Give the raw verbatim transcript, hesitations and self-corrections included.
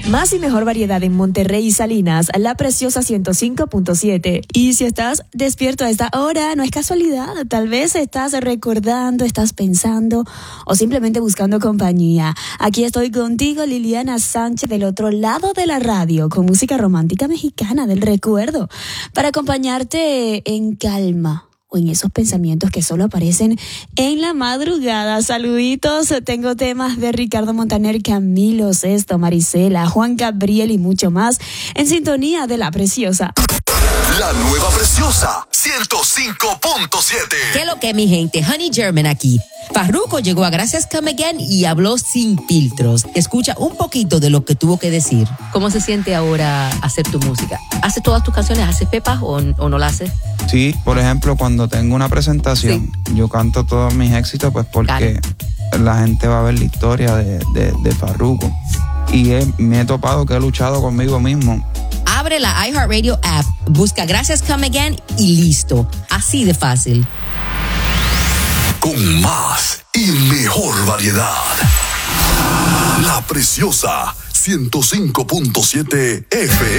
Más y mejor variedad en Monterrey y Salinas, La Preciosa ciento cinco punto siete. Y si estás despierto a esta hora, no es casualidad. Tal vez estás recordando, estás pensando o simplemente buscando compañía. Aquí estoy contigo, Liliana Sánchez, del otro lado de la radio, con música romántica mexicana del recuerdo, para acompañarte en calma o en esos pensamientos que solo aparecen en la madrugada. Saluditos, tengo temas de Ricardo Montaner, Camilo Sesto, Marisela, Juan Gabriel y mucho más en sintonía de La Preciosa. La nueva Preciosa ciento cinco punto siete. ¿Qué lo que, mi gente? Honey German aquí. Farruko llegó a Gracias Come Again y habló sin filtros. Escucha un poquito de lo que tuvo que decir. ¿Cómo se siente ahora hacer tu música? ¿Haces todas tus canciones? ¿Haces pepas o, o no la haces? Sí, por ejemplo, cuando tengo una presentación, sí, yo canto todos mis éxitos, pues porque claro, la gente va a ver la historia de, de, de Farruko. Y he, me he topado que he luchado conmigo mismo. Abre la iHeartRadio app, busca Gracias Come Again y listo. Así de fácil. Con más y mejor variedad. La Preciosa ciento cinco punto siete F M.